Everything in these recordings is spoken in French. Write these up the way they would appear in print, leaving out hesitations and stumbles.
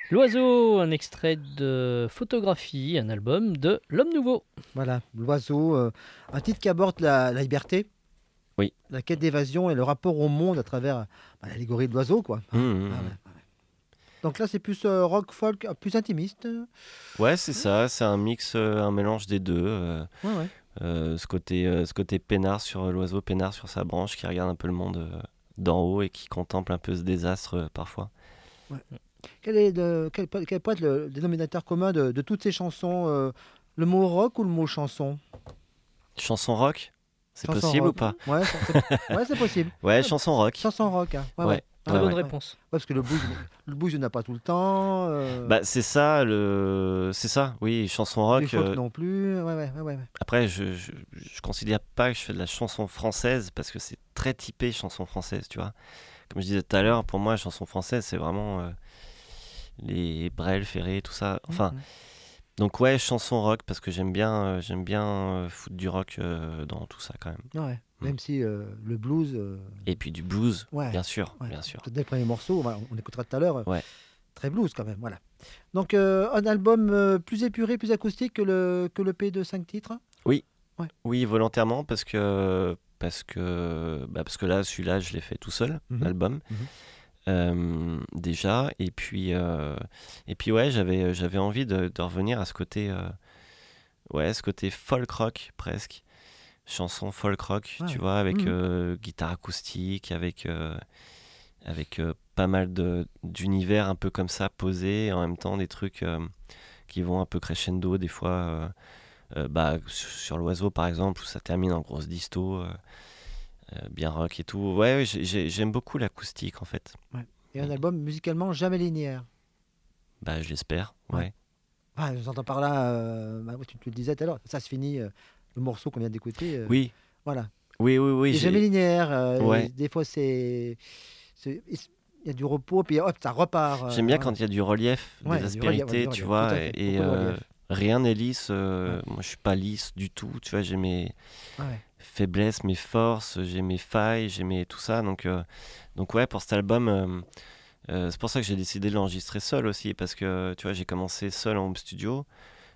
L'oiseau, un extrait de photographie, un album de L'Homme Nouveau. Voilà, l'oiseau, un titre qui aborde la liberté, Oui. la quête d'évasion et le rapport au monde à travers l'allégorie de l'oiseau, quoi. Mmh, Hein. mmh, Ah mmh. ouais. Donc là, c'est plus rock, folk, plus intimiste. Ouais, c'est ça, c'est un mix, un mélange des deux. Ouais, ouais. Ce côté peinard sur l'oiseau, peinard sur sa branche, qui regarde un peu le monde d'en haut et qui contemple un peu ce désastre parfois. Quel pourrait être le dénominateur commun de toutes ces chansons le mot rock ou le mot chanson? Chanson rock, c'est Chanson possible ou rock. pas? Ouais, c'est possible. Ouais, chanson rock. Chanson rock, hein. Ouais, Ouais. ouais. Très Ouais, bonne ouais. réponse. Ouais, parce que le blues, il n'y en a pas tout le temps. Bah c'est ça, oui, chanson Du rock. folk non plus. Ouais. Après, je considère pas que je fais de la chanson française parce que c'est très typé chanson française, tu vois. Comme je disais tout à l'heure, pour moi, chanson française, c'est vraiment les Brel, Ferré, tout ça. Enfin, Mhm. donc ouais, chanson rock parce que j'aime bien foutre du rock dans tout ça quand même. Ouais. Même si le blues. Et puis du blues, Ouais. bien sûr, Ouais. bien sûr. Dès le premier morceau, on écoutera tout à l'heure. Ouais. Très blues quand même, voilà. Donc un album plus épuré, plus acoustique que le P de 5 titres. Oui, volontairement parce que là, celui-là, je l'ai fait tout seul, Mhm. l'album. Déjà, et puis ouais, j'avais envie de revenir à ce côté folk rock presque, chanson folk rock, Ouais. tu vois, avec Mhm. guitare acoustique, avec pas mal d'univers un peu comme ça posés, et en même temps des trucs qui vont un peu crescendo des fois, sur l'oiseau par exemple, où ça termine en grosse disto, bien rock et tout. Ouais, j'aime beaucoup l'acoustique en fait. Ouais. Et un album musicalement jamais linéaire. Bah, je l'espère, Ouais. ouais. J'entends par là, tu le disais tout à l'heure, ça se finit, le morceau qu'on vient d'écouter. Oui, Voilà. oui, C'est jamais linéaire. Ouais. Des fois, il y a du repos, puis hop, ça repart. J'aime bien Voilà. quand il y a du relief, Ouais, des il y a du relief, aspérités, ouais, tu tout vois, à fait. et Beaucoup de relief. rien n'est lisse. Ouais. Moi, je suis pas lisse du tout, tu vois, j'ai mes Ouais. faiblesses, mes forces, j'ai mes failles, j'ai mes tout ça. Donc ouais, pour cet album, c'est pour ça que j'ai décidé de l'enregistrer seul aussi, parce que tu vois, j'ai commencé seul en home studio.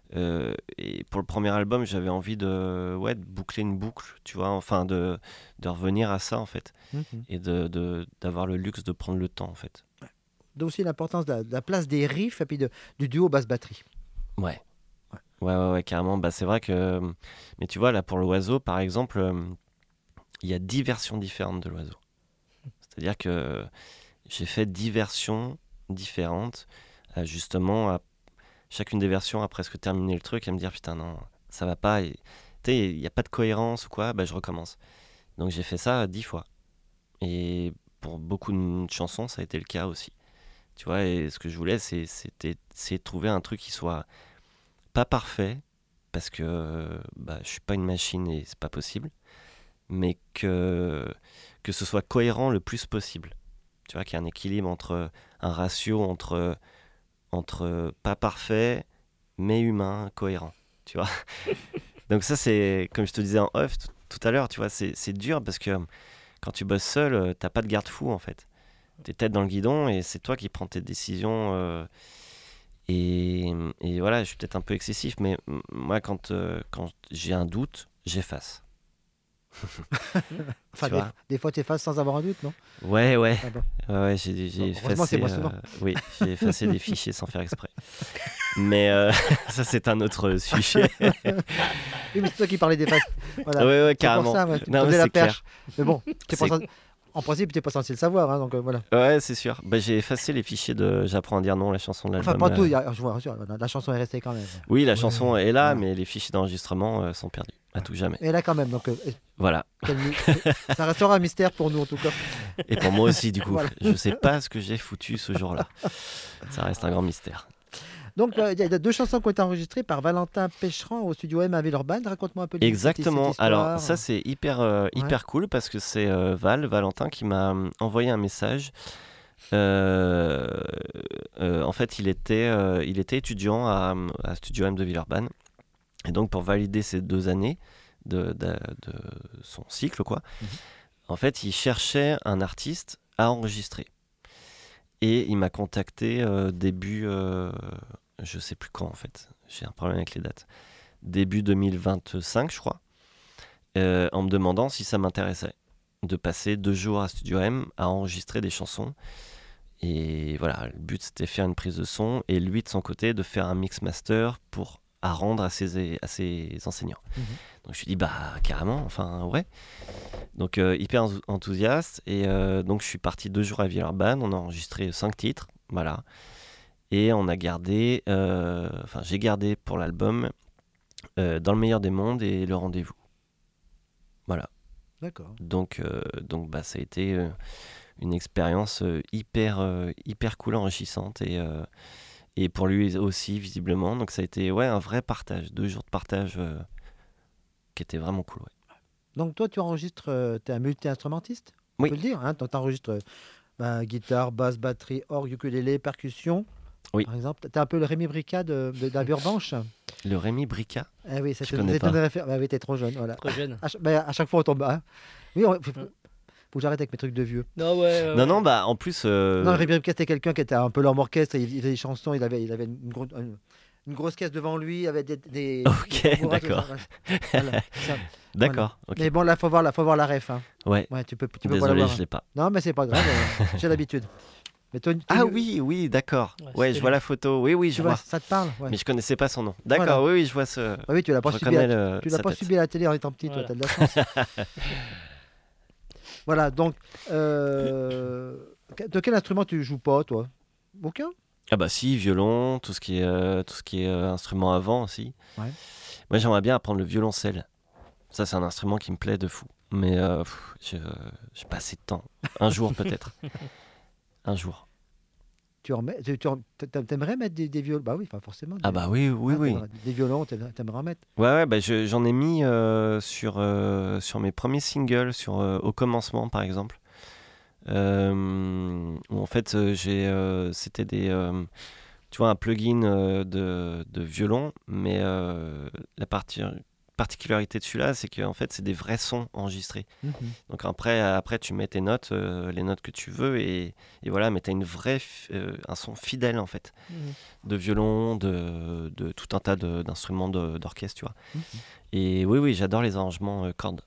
Et pour le premier album, j'avais envie de boucler une boucle, tu vois, enfin de revenir à ça en fait, Mhm. et d'avoir le luxe de prendre le temps en fait. Donc aussi l'importance de la place des riffs et puis du duo basse-batterie. Ouais. Ouais. Ouais, carrément. Bah, c'est vrai que. Mais tu vois, là, pour l'oiseau, par exemple, il y a 10 versions différentes de l'oiseau. C'est-à-dire que j'ai fait 10 versions différentes, justement, chacune des versions a presque terminé le truc, et me dire putain, non, ça va pas. Tu sais, il n'y a pas de cohérence ou quoi, bah, je recommence. Donc j'ai fait ça 10 fois. Et pour beaucoup de chansons, ça a été le cas aussi. Tu vois, et ce que je voulais, c'est de trouver un truc qui soit pas parfait, parce que je suis pas une machine et c'est pas possible, mais que ce soit cohérent le plus possible. Tu vois, qu'il y ait un équilibre un ratio entre pas parfait, mais humain, cohérent. Tu vois. Donc ça, c'est, comme je te disais en off tout à l'heure, tu vois, c'est dur parce que quand tu bosses seul, t'as pas de garde-fou en fait. T'es tête dans le guidon et c'est toi qui prends tes décisions. Et voilà, je suis peut-être un peu excessif, mais moi, quand j'ai un doute, j'efface. Enfin, Tu vois. des fois, tu effaces sans avoir un doute, non? Ouais. Ah bon. Ouais, j'ai Bon, heureusement, c'est effacé. moi souvent. Oui, j'ai effacé des fichiers sans faire exprès. Mais ça, c'est un autre sujet. Oui, mais c'est toi qui parlais d'effacer. Voilà. Ouais, C'est pour carrément. ça, ouais, tu Non, me mais donnais la c'est clair. perche. Mais bon, C'est- en principe, tu n'es pas censé le savoir, hein, donc voilà. Ouais, c'est sûr. Bah, j'ai effacé les fichiers de J'apprends à dire non, la chanson de Enfin, l'album. pas tout, je vois, rassure, la chanson est restée quand même. Oui, la Ouais, chanson est là, voilà. mais les fichiers d'enregistrement sont perdus. À Ouais. tout jamais. Et là, quand même, donc Voilà. ça restera un mystère pour nous, en tout cas. Et pour moi aussi, du coup. Voilà. Je sais pas ce que j'ai foutu ce jour-là. Ça reste un grand mystère. Donc, il y a 2 chansons qui ont été enregistrées par Valentin Pécherand au studio M à Villeurbanne. Raconte-moi un peu Exactement. cette histoire. Alors, ça, c'est hyper cool parce que c'est Valentin, qui m'a envoyé un message. En fait, il était étudiant à Studio M de Villeurbanne. Et donc, pour valider ces 2 années de son cycle, quoi, Mhm. en fait, il cherchait un artiste à enregistrer. Et il m'a contacté début, je sais plus quand en fait, j'ai un problème avec les dates, début 2025 je crois, en me demandant si ça m'intéressait de passer 2 jours à Studio M à enregistrer des chansons. Et voilà, le but c'était de faire une prise de son et lui de son côté de faire un mix master à rendre à ses enseignants. Donc je lui dis bah carrément, enfin ouais. Donc hyper enthousiaste et donc je suis parti 2 jours à Villeurbanne, on a enregistré 5 titres, voilà. Et on a gardé, j'ai gardé pour l'album Dans le meilleur des mondes et Le rendez-vous. Voilà. D'accord. Donc bah, ça a été une expérience hyper cool, enrichissante et pour lui aussi visiblement. Donc ça a été un vrai partage, 2 jours de partage qui était vraiment cool. Ouais. Donc toi, tu enregistres, tu es un multi-instrumentiste, on Oui. peut le dire. Hein, donc tu enregistres guitare, basse, batterie, orgue, ukulélé, percussion. Oui. Par exemple, tu es un peu le Rémi Brica de la Burbanche. Le Rémi Brica. Eh oui, Je connais pas. Oui, t'es trop jeune. Voilà. Trop jeune. À chaque fois, on tombe. Hein. Oui, faut que j'arrête avec mes trucs de vieux. Non, ouais. Non, bah en plus. Non, Rémi Brica, c'était quelqu'un qui était un peu l'homme orchestre. Il faisait des chansons. Il avait une grosse caisse devant lui avec des Ok, bourraques, d'accord. Voilà, c'est ça. D'accord. Voilà. Ok. Mais bon, là, faut voir la ref. Hein. Ouais. Ouais, tu peux pas la Désolé, voir. je l'ai pas. Non, mais c'est pas grave. J'ai l'habitude. Mais Ah oui, d'accord. Ouais, Ouais, c'est je vois lui. la photo. Oui, tu je vois, vois. ça te parle. Ouais. Mais je connaissais pas son nom. D'accord, Voilà. oui, je vois ce. Ah oui, tu l'as pas Je subi. reconnais Tu l'as sa pas tête. subi à la télé en étant petit, toi, Voilà. t'as de la chance. Voilà, donc, de quel instrument tu joues pas, toi? Aucun? Ah bah si, violon, tout ce qui est instrument à vent aussi. Ouais. Moi, j'aimerais bien apprendre le violoncelle. Ça, c'est un instrument qui me plaît de fou. Mais j'ai pas assez de temps. Un jour peut-être. Un jour. T'aimerais mettre des violons? Bah oui, pas forcément. Ah bah oui. Des violons, t'aimerais en mettre. Ouais, bah j'en ai mis sur mes premiers singles, Au commencement par exemple. Où en fait c'était tu vois, un plugin de violon, mais la particularité de celui-là, c'est qu'en fait c'est des vrais sons enregistrés. Donc après tu mets tes notes, les notes que tu veux et voilà, mais t'as un son fidèle en fait, de violon, de tout un tas d'instruments d'orchestre, tu vois. Et oui, j'adore les arrangements cordes.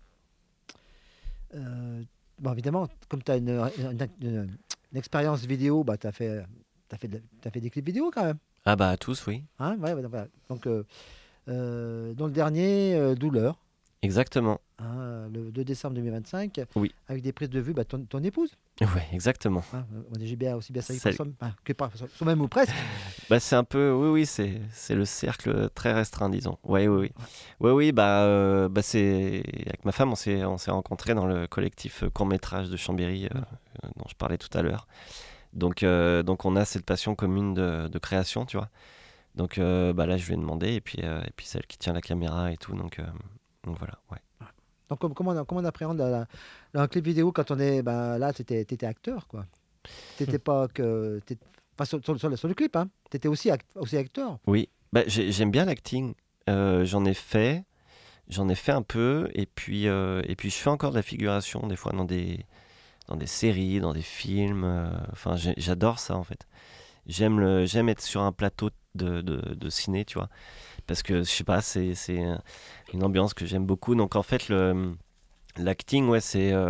Bon, évidemment, comme tu as une expérience vidéo, bah, t'as fait des clips vidéo quand même. Ah bah tous, oui. Hein, ouais, voilà. Donc, dans le dernier, Douleur, Exactement. hein, le 2 décembre 2025, Oui. avec des prises de vue, bah, ton épouse. Oui, exactement. Hein, j'ai bien aussi bien ça Salut. que par soi-même ou presque. Bah c'est un peu, oui, c'est le cercle très restreint, disons. Oui, bah c'est avec ma femme, on s'est rencontrés dans le collectif court-métrage de Chambéry dont je parlais tout à l'heure. Donc on a cette passion commune de création, tu vois. Donc bah là je lui ai demandé et puis c'est elle qui tient la caméra et tout, donc voilà, ouais. Donc, comment on appréhende un clip vidéo quand on est. Ben, là, tu étais acteur, quoi. Tu n'étais pas que. Pas sur le clip, hein. Tu étais aussi acteur. Oui, bah, j'aime bien l'acting. J'en ai fait un peu, et puis je fais encore de la figuration des fois dans des séries, dans des films. Enfin, j'adore ça en fait. J'aime être sur un plateau de ciné, tu vois, parce que je sais pas, c'est une ambiance que j'aime beaucoup. Donc en fait, l'acting, ouais,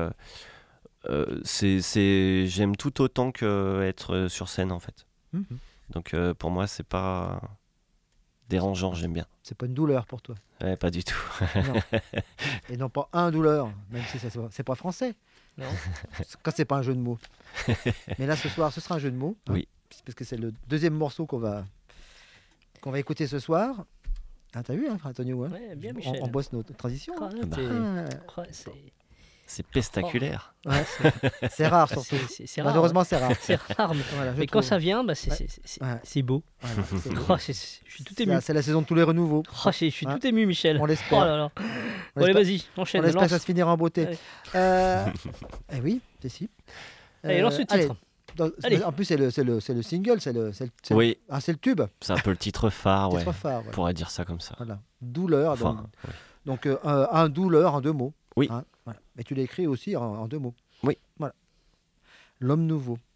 j'aime tout autant que être sur scène en fait. Donc pour moi, c'est pas dérangeant, j'aime bien. C'est pas une douleur pour toi. Ouais, pas du tout. Non. Et non pas un douleur, même si c'est pas français. Non. Quand c'est pas un jeu de mots. Mais là, ce soir, ce sera un jeu de mots. Hein, Oui. Parce que c'est le deuxième morceau qu'on va écouter ce soir. Ah, t'as vu, hein, Antonio, hein, Ouais, bien, Michel. on bosse notre transition. Ah, Hein. bah, ouais, c'est C'est pestaculaire. Ouais, c'est rare surtout. c'est rare. Malheureusement, c'est rare. C'est rare, mais, Voilà, je mais quand trouve. ça vient, bah, c'est Ouais. c'est beau. Voilà, c'est beau. Oh, je suis tout ému. C'est la saison de tous les renouveaux. Oh, je suis Hein. tout ému, Michel. On l'espère. Oh là là. On Bon, allez, espère- vas-y, enchaîne. On espère que ça Lance. se finira en beauté. Allez. Eh oui, c'est si. Allez, lance le titre. Allez. En plus, c'est le single, c'est le Oui, c'est le tube. c'est un peu le titre phare, ouais. Titre phare. On Voilà. pourrait dire ça comme ça. Voilà. Douleur. Enfin, ouais. Donc, un douleur en 2 mots. Oui. Hein, voilà. Mais tu l'as écrit aussi en 2 mots. Oui. Voilà. L'homme nouveau.